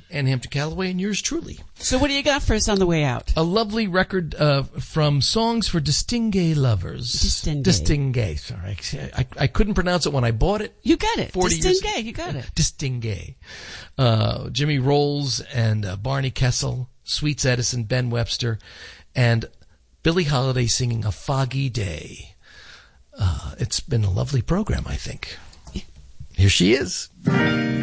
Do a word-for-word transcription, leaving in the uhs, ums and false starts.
Ann Hampton Callaway, and yours truly. So what do you got for us on the way out? A lovely record uh, from Songs for Distingué Lovers. Distingué. Distingué. Sorry. I, I couldn't pronounce it when I bought it. You got it. forty Distingué. Years. You got it. Distingué. Uh, Jimmy Rolls and uh, Barney Kessel, Sweets Edison, Ben Webster, and Billie Holiday singing A Foggy Day. Uh, it's been a lovely program, I think. Here she is.